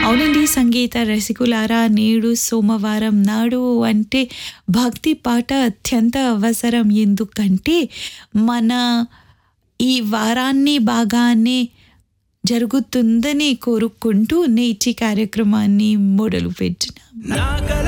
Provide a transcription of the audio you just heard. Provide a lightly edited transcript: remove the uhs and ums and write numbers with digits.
అవునండి సంగీత రసికులారా, నేడు సోమవారం నాడు అంటే భక్తి పాట అత్యంత అవసరం. ఎందుకంటే మన ఈ వారాన్ని బాగానే జరుగుతుందని కోరుకుంటూ నేటి కార్యక్రమాన్ని మొదలుపెట్టినాం.